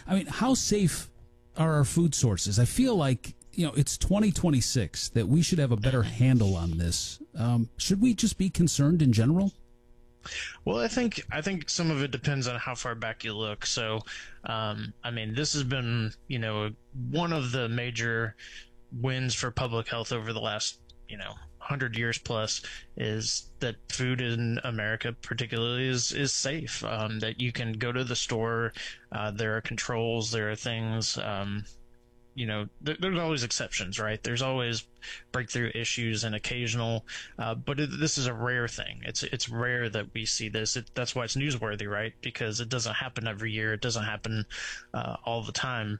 I mean, how safe are our food sources? I feel like, it's 2026, that we should have a better handle on this. Should we just be concerned in general? Well, I think some of it depends on how far back you look. So, this has been, one of the major wins for public health over the last, 100 years plus, is that food in America particularly is safe. That you can go to the store, there are controls, there are things, there's always exceptions, right? There's always breakthrough issues and occasional, but this is a rare thing. It's rare that we see this. That's why it's newsworthy, right? Because it doesn't happen every year. It doesn't happen all the time.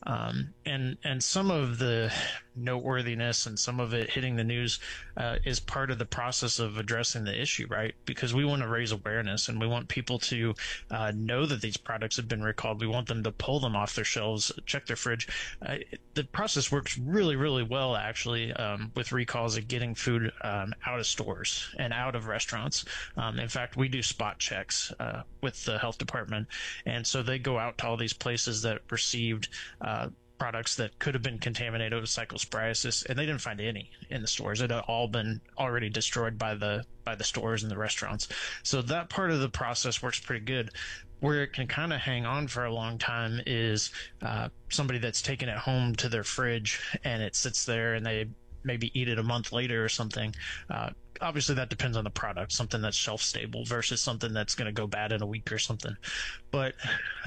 And some of the noteworthiness and some of it hitting the news is part of the process of addressing the issue, right? Because we want to raise awareness and we want people to know that these products have been recalled. We want them to pull them off their shelves, check their fridge. The process works really, really well, actually, with recalls of getting food out of stores and out of restaurants. In fact, we do spot checks with the health department, and so they go out to all these places that received products that could have been contaminated with cyclosporiasis, and they didn't find any in the stores. It had all been already destroyed by the stores and the restaurants. So that part of the process works pretty good. Where it can kind of hang on for a long time is somebody that's taken it home to their fridge and it sits there and they maybe eat it a month later or something. Obviously, that depends on the product, something that's shelf stable versus something that's going to go bad in a week or something. But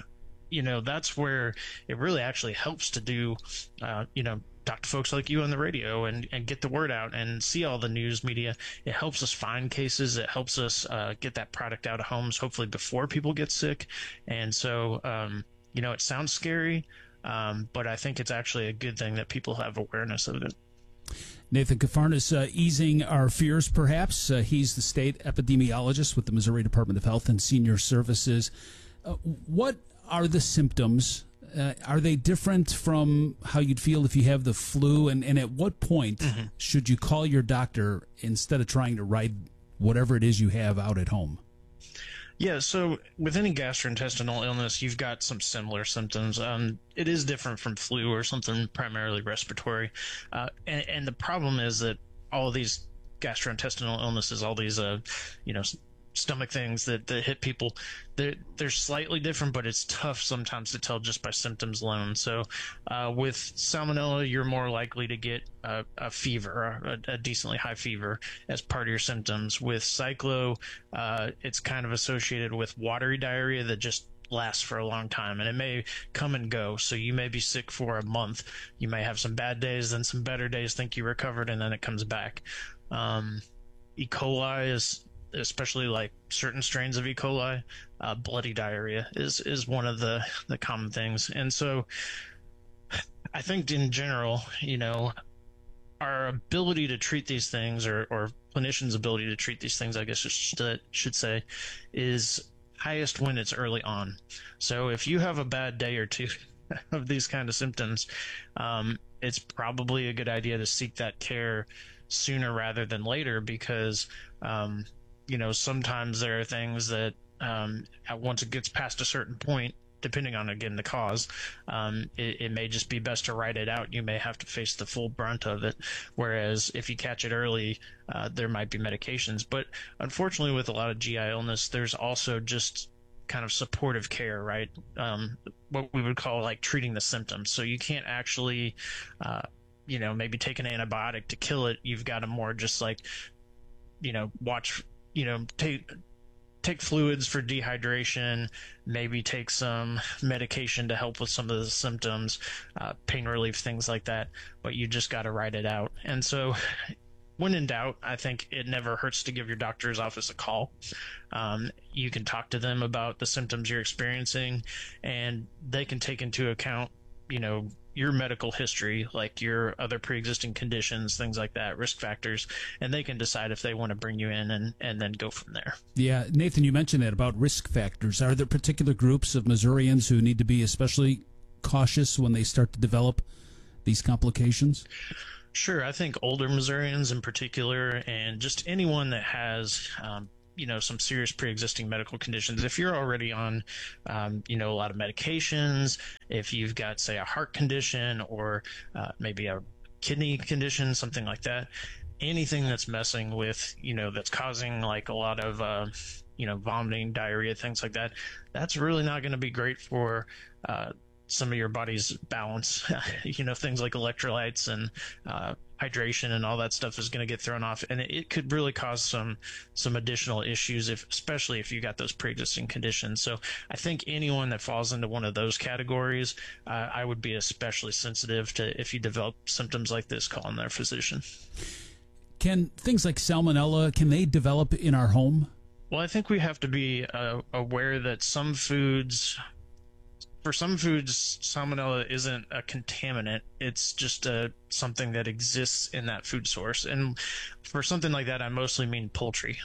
that's where it really actually helps to do, talk to folks like you on the radio and get the word out and see all the news media. It helps us find cases. It helps us get that product out of homes, hopefully before people get sick. And so, it sounds scary, but I think it's actually a good thing that people have awareness of it. Nathan Kafarnas, easing our fears, perhaps. He's the state epidemiologist with the Missouri Department of Health and Senior Services. What are the symptoms? Are they different from how you'd feel if you have the flu? And at what point should you call your doctor instead of trying to ride whatever it is you have out at home? Yeah, so with any gastrointestinal illness, you've got some similar symptoms. It is different from flu or something primarily respiratory. And the problem is that all of these gastrointestinal illnesses, all these, stomach things that hit people, they're slightly different, but it's tough sometimes to tell just by symptoms alone. So with salmonella, you're more likely to get a fever, a decently high fever as part of your symptoms. With cyclo, it's kind of associated with watery diarrhea that just lasts for a long time, and it may come and go. So you may be sick for a month. You may have some bad days, then some better days, think you recovered, and then it comes back. E. coli is, especially like certain strains of E. coli, bloody diarrhea is one of the common things. And so I think in general, our ability to treat these things, or clinicians' ability to treat these things, I guess I should say, is highest when it's early on. So if you have a bad day or two of these kind of symptoms, it's probably a good idea to seek that care sooner rather than later, because sometimes there are things that once it gets past a certain point, depending on, again, the cause, it may just be best to ride it out. You may have to face the full brunt of it. Whereas if you catch it early, there might be medications. But unfortunately, with a lot of GI illness, there's also just kind of supportive care, right? What we would call like treating the symptoms. So you can't actually, maybe take an antibiotic to kill it. You've got to more just like, watch, take fluids for dehydration, maybe take some medication to help with some of the symptoms, pain relief, things like that. But you just got to ride it out. And so when in doubt, I think it never hurts to give your doctor's office a call. You can talk to them about the symptoms you're experiencing, and they can take into account, your medical history, like your other pre-existing conditions, things like that, risk factors, and they can decide if they want to bring you in and then go from there. Yeah, Nathan, you mentioned that about risk factors. Are there particular groups of Missourians who need to be especially cautious when they start to develop these complications? Sure. I think older Missourians in particular, and just anyone that has some serious pre-existing medical conditions, if you're already on, a lot of medications, if you've got, say, a heart condition or maybe a kidney condition, something like that, anything that's messing with, that's causing like a lot of, vomiting, diarrhea, things like that, that's really not going to be great for some of your body's balance. Things like electrolytes and hydration and all that stuff is going to get thrown off, and it could really cause some additional issues, especially if you got those pre-existing conditions. So I think anyone that falls into one of those categories, I would be especially sensitive to, if you develop symptoms like this, calling their physician. Can things like salmonella, can they develop in our home? Well, I think we have to be aware that for some foods, salmonella isn't a contaminant. It's just something that exists in that food source. And for something like that, I mostly mean poultry.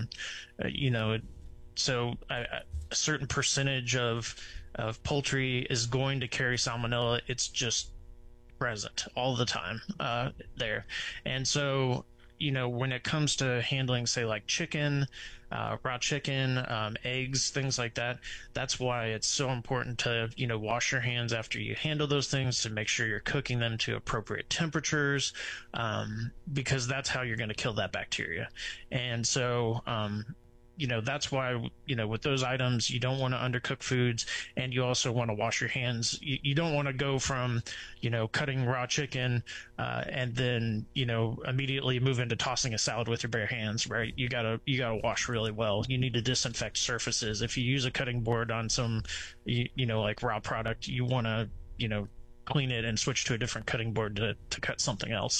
So a certain percentage of poultry is going to carry salmonella. It's just present all the time there. And so, when it comes to handling, say, like chicken, raw chicken, eggs, things like that, that's why it's so important to, wash your hands after you handle those things, to make sure you're cooking them to appropriate temperatures, because that's how you're going to kill that bacteria. And so, that's why, with those items, you don't want to undercook foods, and you also want to wash your hands. You don't want to go from, cutting raw chicken, and then, immediately move into tossing a salad with your bare hands, right? You gotta wash really well. You need to disinfect surfaces. If you use a cutting board on some, like raw product, you want to, clean it and switch to a different cutting board to cut something else.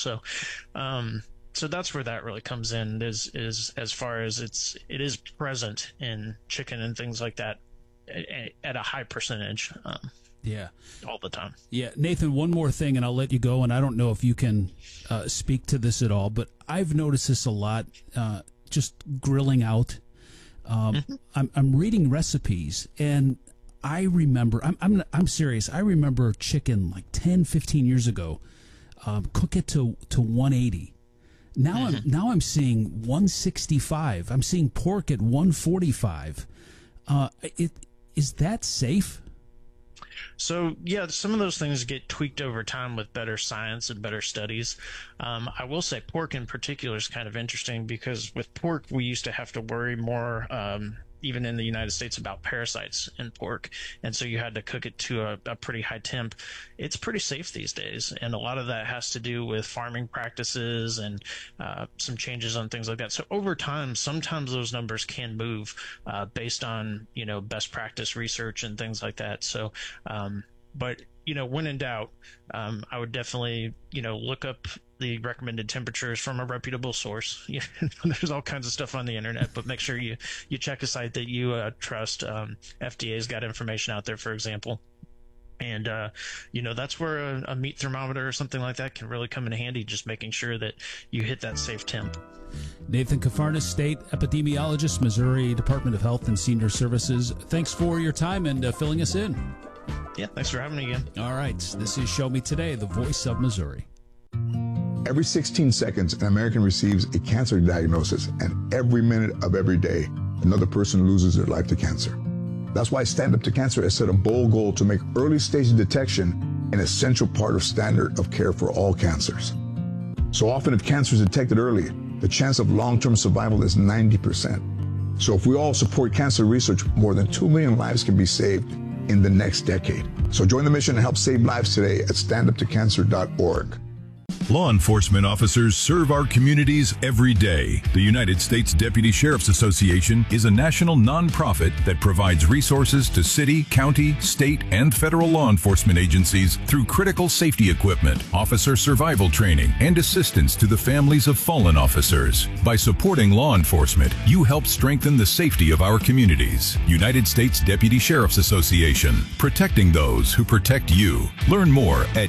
So that's where that really comes in, is as far as it is present in chicken and things like that at a high percentage. All the time. Yeah. Nathan, one more thing, and I'll let you go, and I don't know if you can speak to this at all, but I've noticed this a lot, just grilling out. I'm reading recipes, and I remember, I'm serious, I remember chicken like 10, 15 years ago, cook it to 180. Now I'm seeing 165. I'm seeing pork at 145. Is that safe? So, yeah, some of those things get tweaked over time with better science and better studies. I will say pork in particular is kind of interesting, because with pork, we used to have to worry more, even in the United States, about parasites in pork. And so you had to cook it to a pretty high temp. It's pretty safe these days. And a lot of that has to do with farming practices and some changes on things like that. So over time, sometimes those numbers can move based on, best practice research and things like that. So, but, when in doubt, I would definitely, look up the recommended temperatures from a reputable source. There's all kinds of stuff on the internet, but make sure you check a site that you trust. FDA's got information out there, for example. And, that's where a meat thermometer or something like that can really come in handy, just making sure that you hit that safe temp. Nathan Kafarnas, State Epidemiologist, Missouri Department of Health and Senior Services. Thanks for your time and filling us in. Yeah, thanks for having me again. All right. This is Show Me Today, the voice of Missouri. Every 16 seconds, an American receives a cancer diagnosis, and every minute of every day, another person loses their life to cancer. That's why Stand Up to Cancer has set a bold goal to make early stage detection an essential part of standard of care for all cancers. So often, if cancer is detected early, the chance of long-term survival is 90%. So if we all support cancer research, more than 2 million lives can be saved in the next decade. So join the mission and help save lives today at standuptocancer.org. Law enforcement officers serve our communities every day. The United States Deputy Sheriff's Association is a national nonprofit that provides resources to city, county, state, and federal law enforcement agencies through critical safety equipment, officer survival training, and assistance to the families of fallen officers. By supporting law enforcement, you help strengthen the safety of our communities. United States Deputy Sheriff's Association, protecting those who protect you. Learn more at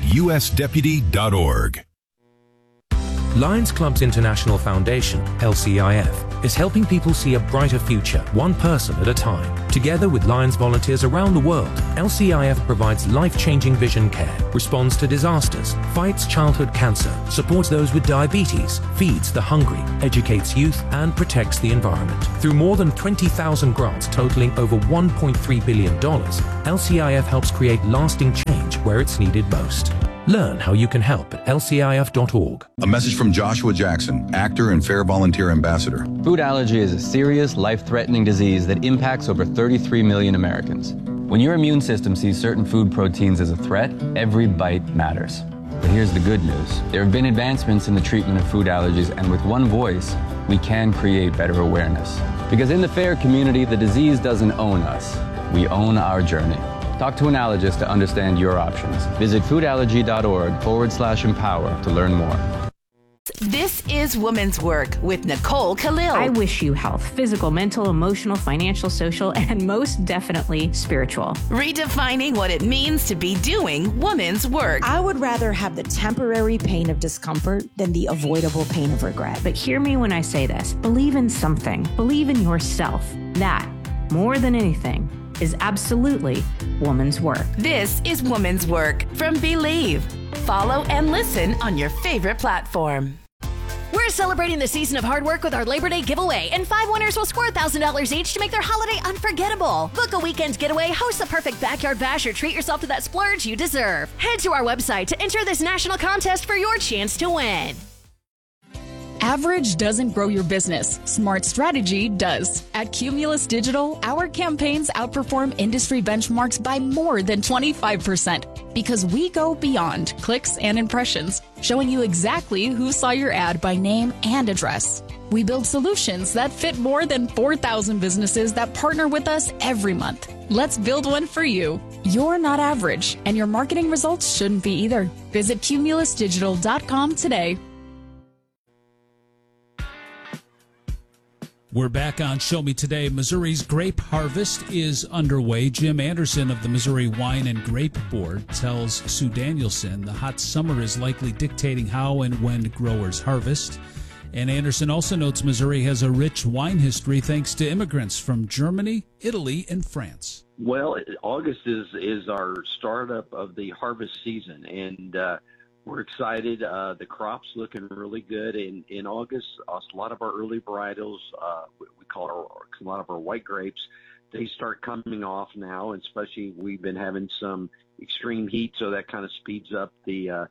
usdeputy.org. Lions Clubs International Foundation, LCIF, is helping people see a brighter future, one person at a time. Together with Lions volunteers around the world, LCIF provides life-changing vision care, responds to disasters, fights childhood cancer, supports those with diabetes, feeds the hungry, educates youth, and protects the environment. Through more than 20,000 grants totaling over $1.3 billion, LCIF helps create lasting change where it's needed most. Learn how you can help at lcif.org. A message from Joshua Jackson, actor and Fair Volunteer Ambassador. Food allergy is a serious, life-threatening disease that impacts over 33 million Americans. When your immune system sees certain food proteins as a threat, every bite matters. But here's the good news. There have been advancements in the treatment of food allergies, and with one voice, we can create better awareness. Because in the FAIR community, the disease doesn't own us. We own our journey. Talk to an allergist to understand your options. Visit foodallergy.org/empower to learn more. This is Women's Work with Nicole Khalil. I wish you health, physical, mental, emotional, financial, social, and most definitely spiritual. Redefining what it means to be doing women's work. I would rather have the temporary pain of discomfort than the avoidable pain of regret. But hear me when I say this. Believe in something. Believe in yourself. That, more than anything, is absolutely woman's work. This is Woman's Work from Believe. Follow and listen on your favorite platform. We're celebrating the season of hard work with our Labor Day giveaway, and 5 winners will score $1,000 each to make their holiday unforgettable. Book a weekend getaway, host the perfect backyard bash, or treat yourself to that splurge you deserve. Head to our website to enter this national contest for your chance to win. Average doesn't grow your business. Smart strategy does. At Cumulus Digital, our campaigns outperform industry benchmarks by more than 25% because we go beyond clicks and impressions, showing you exactly who saw your ad by name and address. We build solutions that fit more than 4,000 businesses that partner with us every month. Let's build one for you. You're not average, and your marketing results shouldn't be either. Visit cumulusdigital.com today. We're back on Show Me Today. Missouri's grape harvest is underway. Jim Anderson of the Missouri Wine and Grape Board tells Sue Danielson the hot summer is likely dictating how and when growers harvest. And Anderson also notes Missouri has a rich wine history thanks to immigrants from Germany, Italy, and France. Well, August is our startup of the harvest season, and we're excited. The crop's looking really good. In August, a lot of our early varietals, we call a lot of our white grapes, they start coming off now, and especially we've been having some extreme heat, so that kind of speeds up the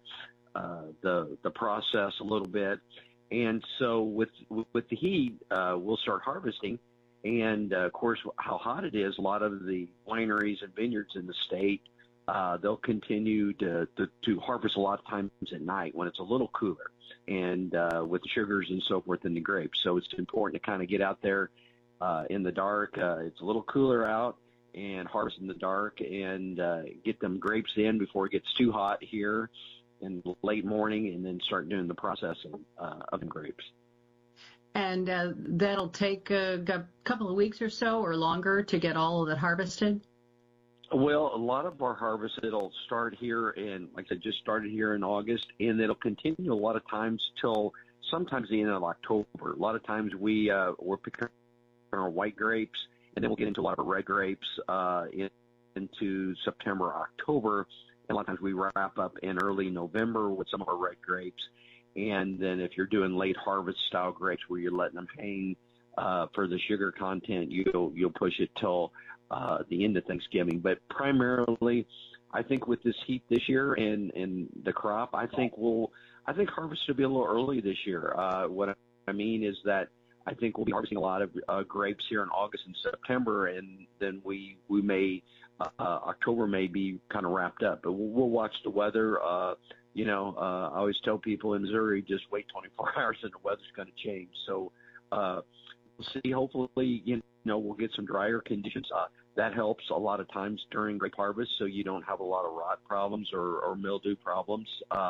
process a little bit. And so with the heat, we'll start harvesting. And, of course, how hot it is, a lot of the wineries and vineyards in the state, they'll continue to harvest a lot of times at night when it's a little cooler, and with the sugars and so forth in the grapes. So it's important to kind of get out there in the dark. It's a little cooler out, and harvest in the dark and get them grapes in before it gets too hot here in the late morning, and then start doing the processing of the grapes. And that'll take a couple of weeks or so or longer to get all of it harvested? Well, a lot of our harvest, it'll start here in, like I said, just started here in August, and it'll continue a lot of times till sometimes the end of October. A lot of times we're picking our white grapes, and then we'll get into a lot of red grapes into September, October. And a lot of times we wrap up in early November with some of our red grapes. And then if you're doing late harvest style grapes where you're letting them hang for the sugar content, you'll push it till the end of Thanksgiving. But primarily, I think with this heat this year and the crop, I think harvest will be a little early this year. What I mean is that I think we'll be harvesting a lot of grapes here in August and September, and then we may October may be kind of wrapped up. But we'll watch the weather. I always tell people in Missouri, just wait 24 hours and the weather's going to change. So we'll see. Hopefully, we'll get some drier conditions. That helps a lot of times during grape harvest, so you don't have a lot of rot problems or mildew problems,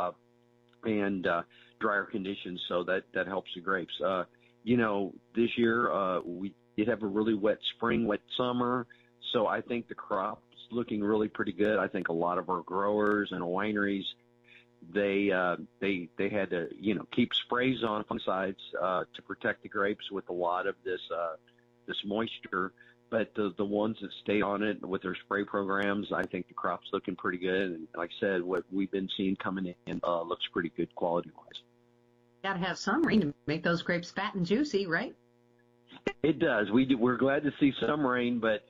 and drier conditions. So that helps the grapes. This year we did have a really wet spring, wet summer, so I think the crop's looking really pretty good. I think a lot of our growers and wineries, they had to, keep sprays on fungicides to protect the grapes with a lot of this moisture. But the ones that stay on it with their spray programs, I think the crop's looking pretty good. And like I said, what we've been seeing coming in looks pretty good quality-wise. Got to have some rain to make those grapes fat and juicy, right? It does. We're glad to see some rain, but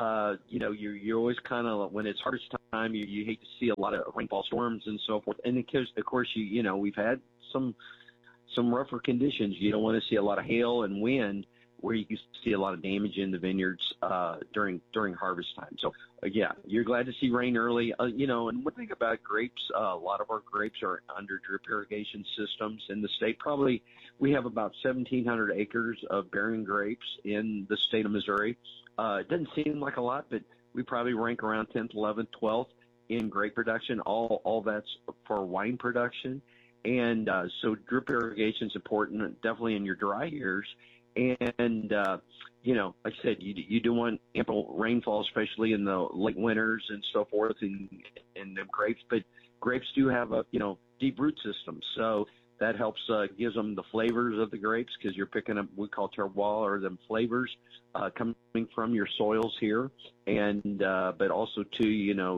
you're always kind of, when it's harvest time, you hate to see a lot of rainfall storms and so forth. And of course, we've had some rougher conditions. You don't want to see a lot of hail and wind, where you can see a lot of damage in the vineyards during harvest time. So, you're glad to see rain early. And one thing about grapes, a lot of our grapes are under drip irrigation systems in the state. Probably we have about 1,700 acres of bearing grapes in the state of Missouri. It doesn't seem like a lot, but we probably rank around 10th, 11th, 12th in grape production. All that's for wine production. And so drip irrigation is important, definitely in your dry years. And, like I said, you do want ample rainfall, especially in the late winters and so forth in the grapes. But grapes do have a, deep root system. So that helps, gives them the flavors of the grapes, because you're picking up, we call terroir, or them flavors coming from your soils here. And, but also too,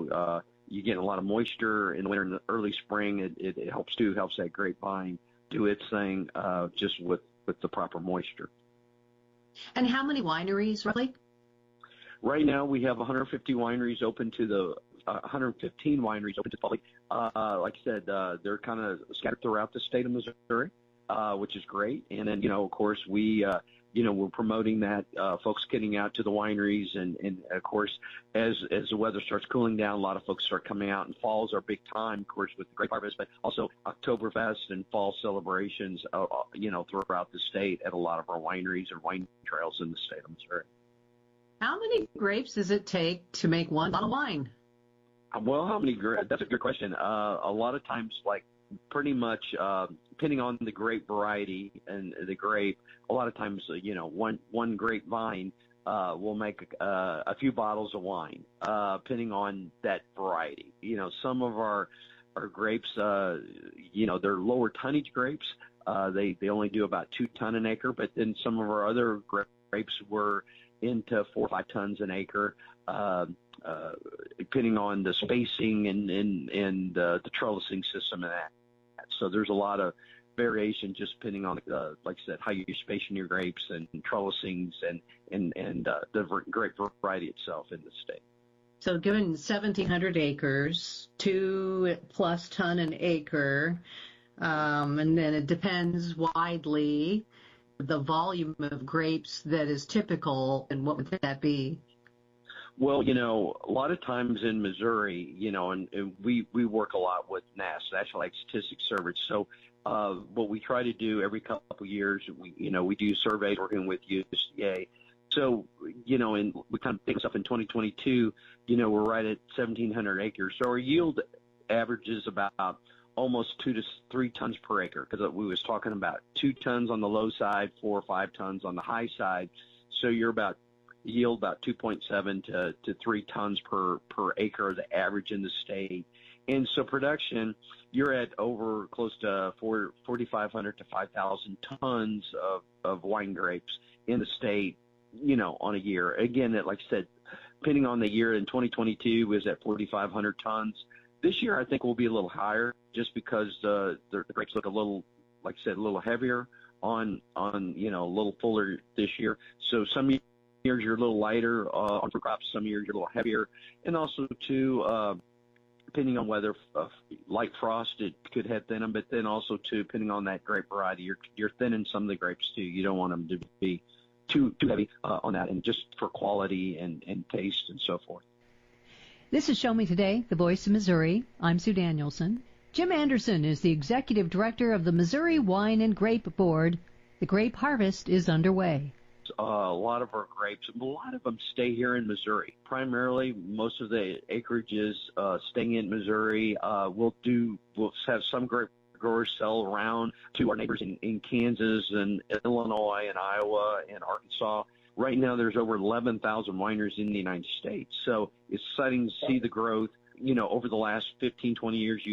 you get a lot of moisture in the winter and the early spring. It helps that grapevine do its thing, just with the proper moisture. And how many wineries, roughly? Right now, we have 150 wineries open to the 115 wineries open to the public. Like I said, they're kind of scattered throughout the state of Missouri, which is great. And then, of course, we're promoting that, folks getting out to the wineries. And of course, as the weather starts cooling down, a lot of folks start coming out, and fall's our big time, of course, with the grape harvest, but also Oktoberfest and fall celebrations, throughout the state at a lot of our wineries and wine trails in the state of Missouri. How many grapes does it take to make one bottle of wine? Well, how many grapes? That's a good question. A lot of times, pretty much, depending on the grape variety and the grape, a lot of times, one grapevine will make a few bottles of wine, depending on that variety. Some of our grapes, they're lower tonnage grapes. They only do about 2 tons an acre, but then some of our other grapes were into 4 or 5 tons an acre, depending on the spacing and the trellising system and that. So there's a lot of variation just depending on, like I said, how you're spacing your grapes and trellisings and the grape variety itself in the state. So given 1,700 acres, 2+ ton an acre, and then it depends widely the volume of grapes that is typical, and what would that be? Well, a lot of times in Missouri, and we work a lot with National Ag Statistics Service. So what we try to do every couple of years, we do surveys working with USDA. So, and we kind of pick this up in 2022, we're right at 1,700 acres. So our yield averages about almost 2 to 3 tons per acre, because we was talking about 2 tons on the low side, 4 or 5 tons on the high side. So you're yield about 2.7 to 3 tons per acre, the average in the state. And so production, you're at over close to 4,500 to 5,000 tons of wine grapes in the state, on a year. Again, like I said, depending on the year, in 2022 was at 4,500 tons. This year, I think we'll be a little higher, just because the grapes look a little, like I said, a little heavier on a little fuller this year. So some years you're a little lighter on crops, some years you're a little heavier, and also too, depending on whether light frost, it could have thin them, but then also too, depending on that grape variety, you're thinning some of the grapes too. You don't want them to be too heavy on that, and just for quality and taste and so forth. This is Show Me Today, the voice of Missouri. I'm Sue Danielson. Jim Anderson is the executive director of the Missouri Wine and Grape Board. The grape harvest is underway. A lot of our grapes, a lot of them stay here in Missouri. Primarily, most of the acreage is staying in Missouri. We'll have some grape growers sell around to our neighbors in Kansas and Illinois and Iowa and Arkansas. Right now, there's over 11,000 wineries in the United States. So it's exciting to see the growth. Over the last 15, 20 years, you had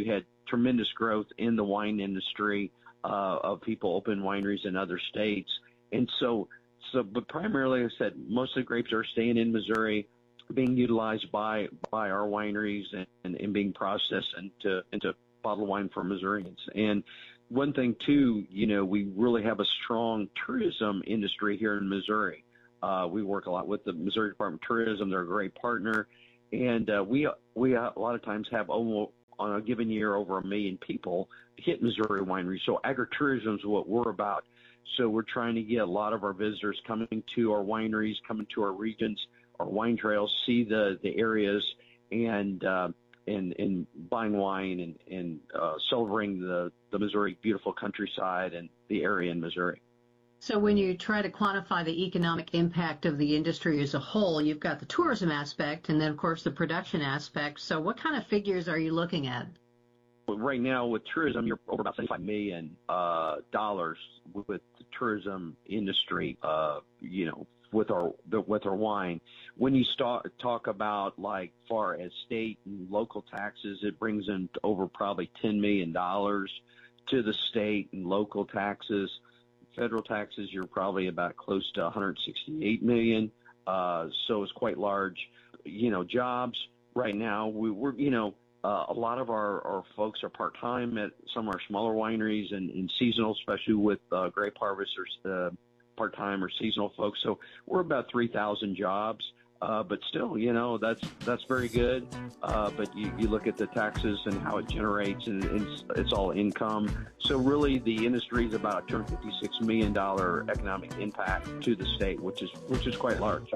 tremendous growth in the wine industry of people opening wineries in other states. And but primarily, like I said, most of the grapes are staying in Missouri, being utilized by our wineries and being processed into bottled wine for Missourians. And one thing too, we really have a strong tourism industry here in Missouri. We work a lot with the Missouri Department of Tourism. They're a great partner, and we a lot of times have almost on a given year over 1 million people hit Missouri wineries. So agritourism is what we're about. So we're trying to get a lot of our visitors coming to our wineries, coming to our regions, our wine trails, see the areas, and buying wine and celebrating the Missouri beautiful countryside and the area in Missouri. So when you try to quantify the economic impact of the industry as a whole, you've got the tourism aspect and then, of course, the production aspect. So what kind of figures are you looking at? Right now with tourism, you're over about $75 million with the tourism industry, with our wine. When you talk about like far as state and local taxes, it brings in over probably $10 million to the state and local taxes. Federal taxes, you're probably about close to $168 million. So it's quite large. Jobs right now, we're a lot of our folks are part-time at some of our smaller wineries and seasonal, especially with grape harvesters, part-time or seasonal folks. So we're about 3,000 jobs, but still, that's very good. But you look at the taxes and how it generates, and it's all income. So really, the industry is about a $256 million economic impact to the state, which is quite large.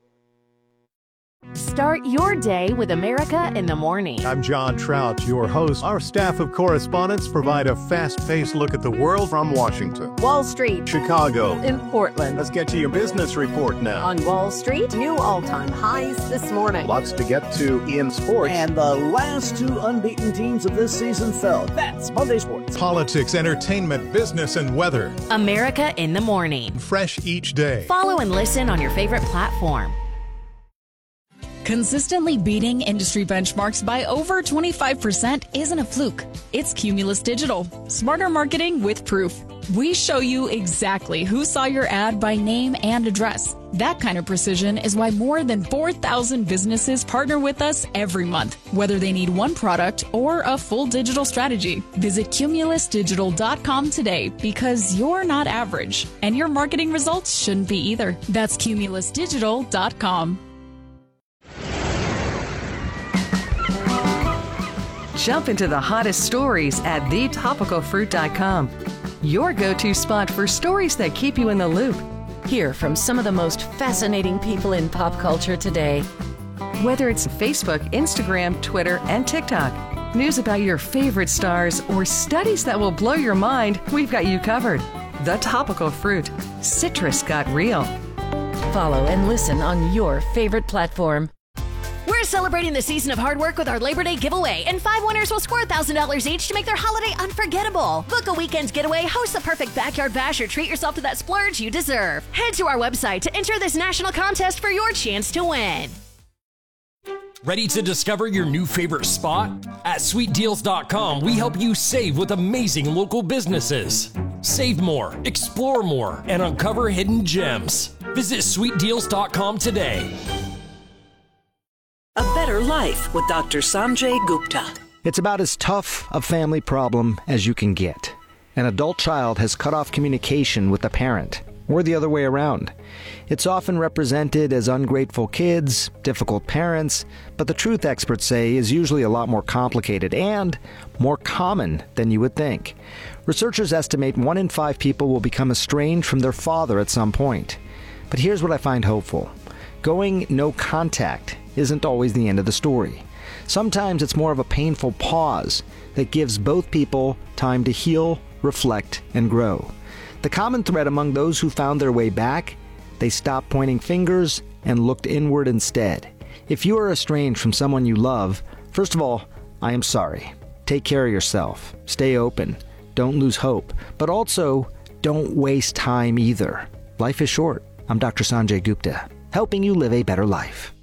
Start your day with America in the Morning. I'm John Trout, your host. Our staff of correspondents provide a fast-paced look at the world from Washington, Wall Street, Chicago, and Portland. Let's get to your business report now. On Wall Street, new all-time highs this morning. Lots to get to in sports. And the last two unbeaten teams of this season fell. That's Monday Sports. Politics, entertainment, business, and weather. America in the Morning. Fresh each day. Follow and listen on your favorite platform. Consistently beating industry benchmarks by over 25% isn't a fluke. It's Cumulus Digital. Smarter marketing with proof. We show you exactly who saw your ad by name and address. That kind of precision is why more than 4,000 businesses partner with us every month, whether they need one product or a full digital strategy. Visit cumulusdigital.com today because you're not average, and your marketing results shouldn't be either. That's cumulusdigital.com. Jump into the hottest stories at thetopicalfruit.com. Your go-to spot for stories that keep you in the loop. Hear from some of the most fascinating people in pop culture today. Whether it's Facebook, Instagram, Twitter, and TikTok, news about your favorite stars, or studies that will blow your mind, we've got you covered. The Topical Fruit. Citrus got real. Follow and listen on your favorite platform. We're celebrating the season of hard work with our Labor Day giveaway, and 5 winners will score $1,000 each to make their holiday unforgettable. Book a weekend getaway, host the perfect backyard bash, or treat yourself to that splurge you deserve. Head to our website to enter this national contest for your chance to win. Ready to discover your new favorite spot? At sweetdeals.com, we help you save with amazing local businesses. Save more, explore more, and uncover hidden gems. Visit sweetdeals.com today. A Better Life with Dr. Sanjay Gupta. It's about as tough a family problem as you can get. An adult child has cut off communication with a parent, or the other way around. It's often represented as ungrateful kids, difficult parents, but the truth, experts say, is usually a lot more complicated and more common than you would think. Researchers estimate 1 in 5 people will become estranged from their father at some point. But here's what I find hopeful. Going no contact isn't always the end of the story. Sometimes it's more of a painful pause that gives both people time to heal, reflect, and grow. The common thread among those who found their way back, they stopped pointing fingers and looked inward instead. If you are estranged from someone you love, first of all, I am sorry. Take care of yourself. Stay open. Don't lose hope. But also, don't waste time either. Life is short. I'm Dr. Sanjay Gupta, helping you live a better life.